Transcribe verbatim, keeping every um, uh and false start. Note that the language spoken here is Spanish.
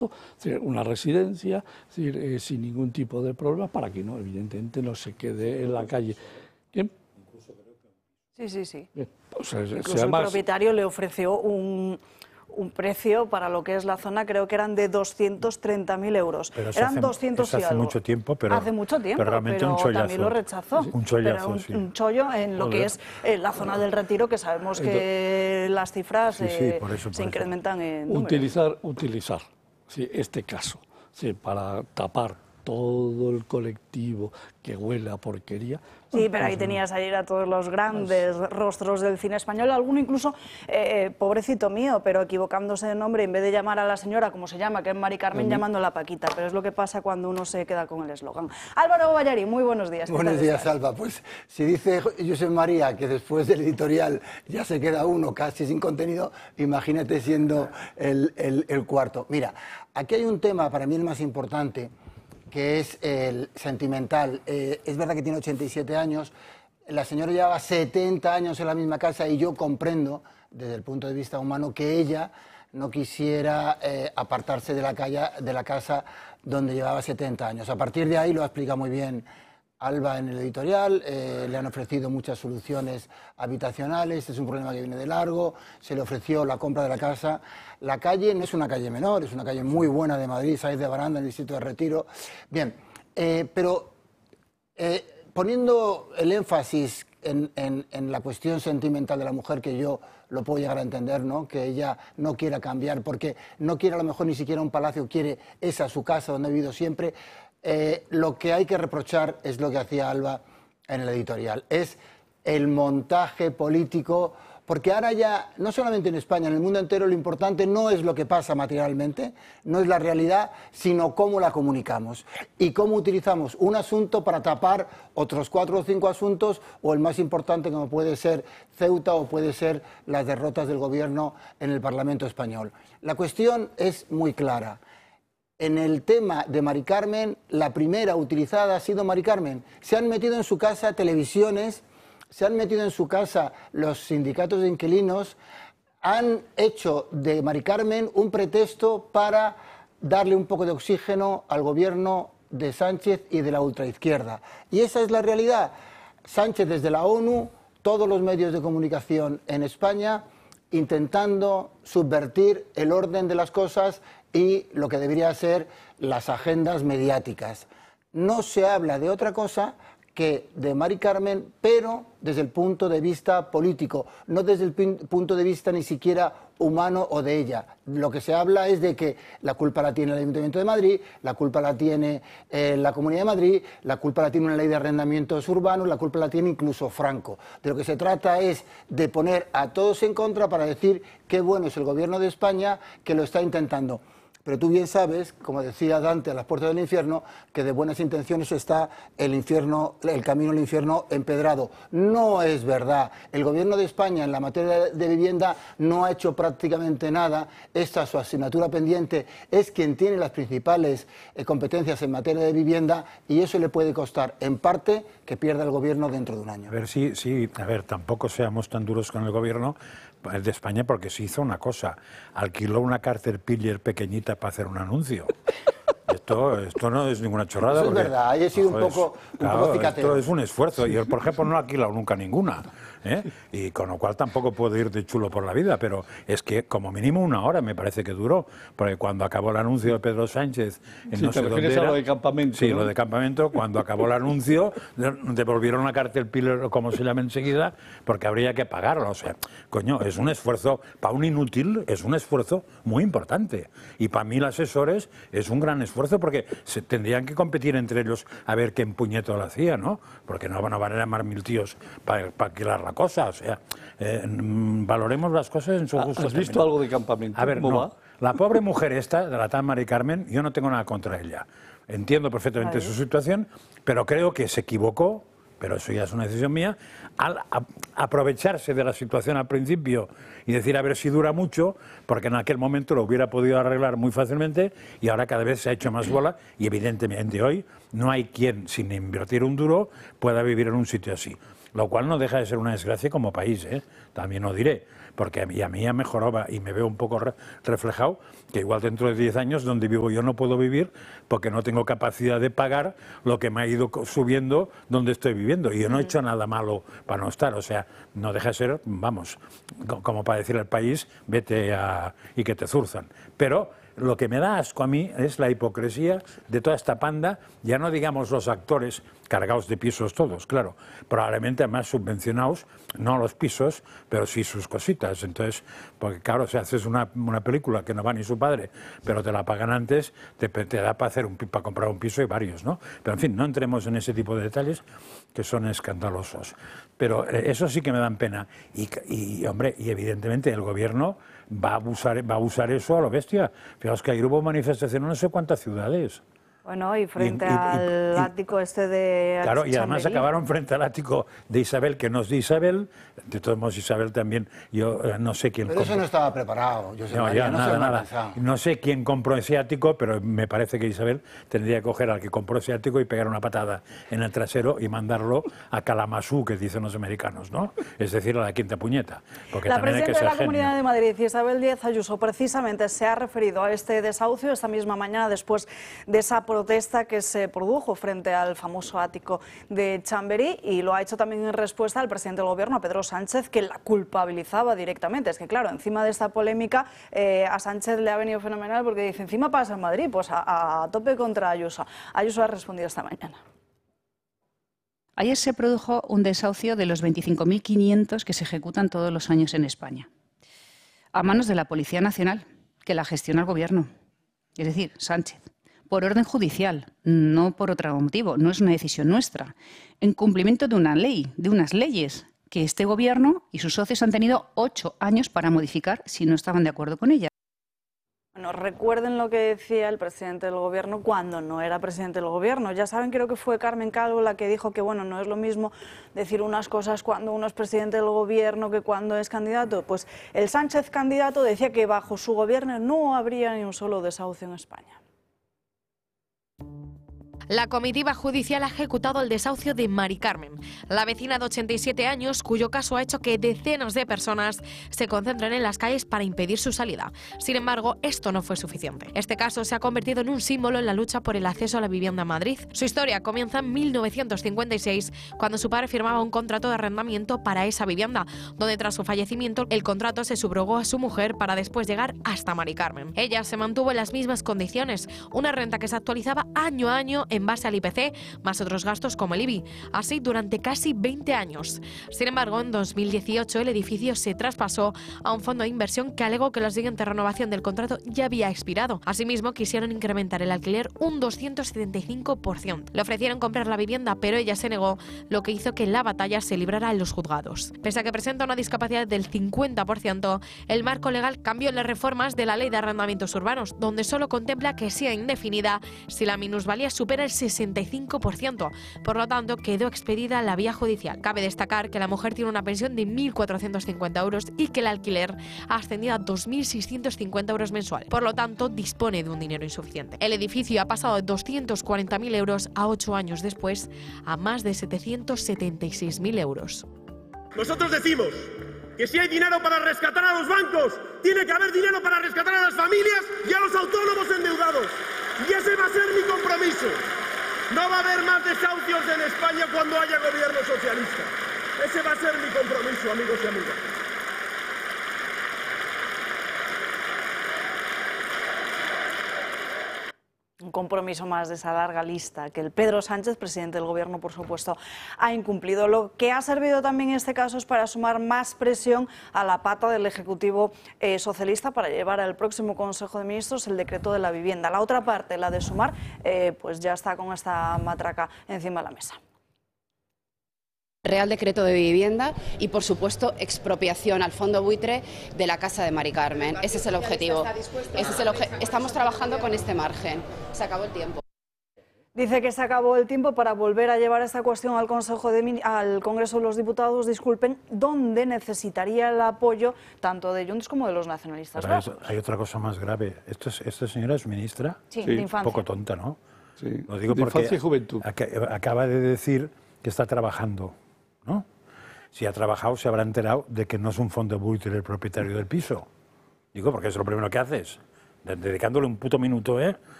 una residencia, es decir, eh, sin ningún tipo de problema, para que no, evidentemente, no se quede en la calle. Bien. Sí, sí, sí. Bien. O sea, Incluso si además, el propietario le ofreció un, un precio para lo que es la zona, creo que eran de doscientos treinta mil euros. Pero eso eran hace, doscientos eso y hace algo. mucho tiempo, pero, hace mucho tiempo, pero realmente pero un chollazo. también lo rechazó. Un chollazo, pero un, sí. un chollo en lo Joder. que es eh, la zona del Retiro, que sabemos que las cifras Sí, sí, eh, por eso, por se eso. incrementan en número. utilizar, utilizar sí, este caso sí, para tapar todo el colectivo que huele a porquería. Sí, pero ahí tenías ayer a todos los grandes rostros del cine español, alguno incluso, eh, pobrecito mío, pero equivocándose de nombre, en vez de llamar a la señora, como se llama, que es Mari Carmen, llamándola a Paquita, pero es lo que pasa cuando uno se queda con el eslogan. Álvaro Ballarín, muy buenos días. ¿Qué Buenos tal días, estás? Alba. Pues si dice Josep María que después del editorial ya se queda uno casi sin contenido, imagínate siendo el, el, el cuarto. Mira, aquí hay un tema para mí el más importante, que es el sentimental. Eh, es verdad que tiene ochenta y siete años, la señora llevaba setenta años en la misma casa y yo comprendo, desde el punto de vista humano, que ella no quisiera eh, apartarse de la, calle, de la casa donde llevaba setenta años. A partir de ahí lo explica muy bien Alba en el editorial, eh, le han ofrecido muchas soluciones habitacionales, es un problema que viene de largo, se le ofreció la compra de la casa. La calle no es una calle menor, es una calle muy buena de Madrid, Sáenz de Baranda, en el distrito de Retiro. Bien, eh, pero eh, poniendo el énfasis en, en, en la cuestión sentimental de la mujer, que yo lo puedo llegar a entender, ¿no? Que ella no quiera cambiar, porque no quiere a lo mejor ni siquiera un palacio, quiere esa su casa donde ha vivido siempre. Eh, lo que hay que reprochar es lo que hacía Alba en el editorial, es el montaje político, porque ahora ya, no solamente en España, en el mundo entero, lo importante no es lo que pasa materialmente, no es la realidad, sino cómo la comunicamos y cómo utilizamos un asunto para tapar otros cuatro o cinco asuntos, o el más importante, como puede ser Ceuta o puede ser las derrotas del gobierno en el Parlamento español. La cuestión es muy clara. En el tema de Mari Carmen, la primera utilizada ha sido Mari Carmen. Se han metido en su casa televisiones, se han metido en su casa los sindicatos de inquilinos, han hecho de Mari Carmen un pretexto para darle un poco de oxígeno al gobierno de Sánchez y de la ultraizquierda. Y esa es la realidad. Sánchez desde la ONU, todos los medios de comunicación en España, intentando subvertir el orden de las cosas y lo que debería ser las agendas mediáticas. No se habla de otra cosa que de Mari Carmen, pero desde el punto de vista político, no desde el punto de vista ni siquiera humano o de ella. Lo que se habla es de que la culpa la tiene el Ayuntamiento de Madrid, la culpa la tiene eh, la Comunidad de Madrid, la culpa la tiene una ley de arrendamientos urbanos, la culpa la tiene incluso Franco. De lo que se trata es de poner a todos en contra para decir qué bueno es el gobierno de España que lo está intentando. Pero tú bien sabes, como decía Dante a las puertas del infierno, que de buenas intenciones está el infierno, el camino al infierno empedrado. No es verdad. El gobierno de España en la materia de vivienda no ha hecho prácticamente nada. Esta su asignatura pendiente es quien tiene las principales eh, competencias en materia de vivienda, y eso le puede costar, en parte, que pierda el gobierno dentro de un año. A ver, sí, sí, a ver, tampoco seamos tan duros con el gobierno de España, porque se hizo una cosa, alquiló una Caterpillar pequeñita para hacer un anuncio. Esto, esto no es ninguna chorrada. Eso es porque, verdad, ahí he sido joder, un poco, un claro, poco cicatero. Esto es un esfuerzo. Yo, por ejemplo, no he alquilado nunca ninguna, ¿eh? Y con lo cual tampoco puedo ir de chulo por la vida, pero es que como mínimo una hora me parece que duró, porque cuando acabó el anuncio de Pedro Sánchez, en sí, no te sé dónde refieres era, a lo de campamento. sí, ¿no? lo de campamento, cuando acabó el anuncio, devolvieron la Caterpillar, como se llama enseguida, porque habría que pagarlo. O sea, coño, es un esfuerzo, para un inútil, es un esfuerzo muy importante. Y para mí, los asesores, es un gran esfuerzo, porque se tendrían que competir entre ellos a ver qué puñeto lo hacía, ¿no? Porque no, no van a llamar mil tíos para pa alquilar la cosa. O sea, eh, valoremos las cosas en su justo ¿Has visto término. algo de campamento? A ver, ¿Cómo no. va? La pobre mujer esta, de la tal Mari Carmen, yo no tengo nada contra ella. Entiendo perfectamente Vale. su situación, pero creo que se equivocó, pero eso ya es una decisión mía, al a, aprovecharse de la situación al principio y decir a ver si dura mucho, porque en aquel momento lo hubiera podido arreglar muy fácilmente y ahora cada vez se ha hecho más bola y evidentemente hoy no hay quien, sin invertir un duro, pueda vivir en un sitio así. lo cual no deja de ser una desgracia como país, ¿eh? También lo diré, porque a mí, a mí ya mejoraba y me veo un poco re, reflejado que igual dentro de diez años donde vivo yo no puedo vivir porque no tengo capacidad de pagar lo que me ha ido subiendo donde estoy viviendo, y yo no he hecho nada malo para no estar, o sea, no deja de ser, vamos, como para decir al país, vete a, y que te zurzan, pero lo que me da asco a mí es la hipocresía de toda esta panda, ya no digamos los actores cargados de pisos todos, claro, probablemente además subvencionados, no los pisos, pero sí sus cositas. Entonces, porque claro, si haces una, una película que no va ni su padre, pero te la pagan antes, te, te da para, hacer un, para comprar un piso y varios, ¿no? Pero en fin, no entremos en ese tipo de detalles que son escandalosos. Pero eh, eso sí que me dan pena. Y, y, hombre, y evidentemente el gobierno va a abusar, va a usar eso a lo bestia. Fijaos que ayer hubo manifestaciones en no sé cuántas ciudades. Bueno, y frente y, y, al y, ático este de Claro, y además Chamberí. acabaron frente al ático de Isabel, que no es de Isabel. De todos modos, Isabel también, yo eh, no sé quién Pero compró. eso no estaba preparado, Josep No, María, ya, no nada, se lo ha nada. pensado. No sé quién compró ese ático, pero me parece que Isabel tendría que coger al que compró ese ático y pegar una patada en el trasero y mandarlo a Kalamazoo, que dicen los americanos, ¿no? Es decir, a la quinta puñeta. Porque La también hay que presidenta de ser la genio. Comunidad de Madrid, Isabel Díaz Ayuso, precisamente se ha referido a este desahucio esta misma mañana después de esa protesta que se produjo frente al famoso ático de Chamberí, y lo ha hecho también en respuesta al presidente del Gobierno, a Pedro Sánchez, que la culpabilizaba directamente. Es que claro, encima de esta polémica eh, a Sánchez le ha venido fenomenal porque dice, encima pasa en Madrid, pues a, a tope contra Ayuso. Ayuso ha respondido esta mañana. Ayer se produjo un desahucio de los veinticinco mil quinientos que se ejecutan todos los años en España, a manos de la Policía Nacional, que la gestiona el Gobierno, es decir, Sánchez, por orden judicial, no por otro motivo, no es una decisión nuestra, en cumplimiento de una ley, de unas leyes que este Gobierno y sus socios han tenido ocho años para modificar si no estaban de acuerdo con ella. Bueno, recuerden lo que decía el presidente del Gobierno cuando no era presidente del Gobierno. Ya saben, creo que fue Carmen Calvo la que dijo que bueno, no es lo mismo decir unas cosas cuando uno es presidente del Gobierno que cuando es candidato. Pues el Sánchez candidato decía que bajo su gobierno no habría ni un solo desahucio en España. La comitiva judicial ha ejecutado el desahucio de Mari Carmen, la vecina de ochenta y siete años, cuyo caso ha hecho que decenas de personas se concentren en las calles para impedir su salida. Sin embargo, esto no fue suficiente. Este caso se ha convertido en un símbolo en la lucha por el acceso a la vivienda en Madrid. Su historia comienza en mil novecientos cincuenta y seis, cuando su padre firmaba un contrato de arrendamiento para esa vivienda, donde tras su fallecimiento el contrato se subrogó a su mujer para después llegar hasta Mari Carmen. Ella se mantuvo en las mismas condiciones, una renta que se actualizaba año a año en base al I P C, más otros gastos como el I B I, así durante casi veinte años. Sin embargo, en dos mil dieciocho el edificio se traspasó a un fondo de inversión que alegó que la siguiente renovación del contrato ya había expirado. Asimismo, quisieron incrementar el alquiler un doscientos setenta y cinco por ciento. Le ofrecieron comprar la vivienda, pero ella se negó, lo que hizo que la batalla se librara en los juzgados. Pese a que presenta una discapacidad del cincuenta por ciento, el marco legal cambió en las reformas de la Ley de Arrendamientos Urbanos, donde solo contempla que sea indefinida si la minusvalía supera el sesenta y cinco por ciento. Por lo tanto, quedó expedida la vía judicial. Cabe destacar que la mujer tiene una pensión de mil cuatrocientos cincuenta euros y que el alquiler ha ascendido a dos mil seiscientos cincuenta euros mensual. Por lo tanto, dispone de un dinero insuficiente. El edificio ha pasado de doscientos cuarenta mil euros a ocho años después a más de setecientos setenta y seis mil euros. Nosotros decimos que si hay dinero para rescatar a los bancos, tiene que haber dinero para rescatar a las familias y a los autónomos endeudados. Y ese va a ser mi compromiso. No va a haber más desahucios en España cuando haya gobierno socialista. Ese va a ser mi compromiso, amigos y amigas. Un compromiso más de esa larga lista que el Pedro Sánchez, presidente del Gobierno, por supuesto, ha incumplido. Lo que ha servido también en este caso es para sumar más presión a la pata del Ejecutivo eh, socialista para llevar al próximo Consejo de Ministros el decreto de la vivienda. La otra parte, la de Sumar, eh, pues ya está con esta matraca encima de la mesa. Real Decreto de Vivienda y, por supuesto, expropiación al fondo buitre de la casa de Mari Carmen. Ese es el objetivo. Ese es el obje- Estamos trabajando con este margen. Se acabó el tiempo. Dice que se acabó el tiempo para volver a llevar esta cuestión al Consejo de, al Congreso de los Diputados, disculpen, donde necesitaría el apoyo tanto de Junts como de los nacionalistas. Pero hay, hay otra cosa más grave. Esta, esta señora es ministra. Sí, de infancia. Un poco tonta, ¿no? Sí, Lo digo de porque infancia y juventud. aca- acaba de decir que está trabajando, ¿no? si ha trabajado, se habrá enterado de que no es un fondo buitre el propietario del piso. Digo, porque es lo primero que haces, dedicándole un puto minuto, ¿eh?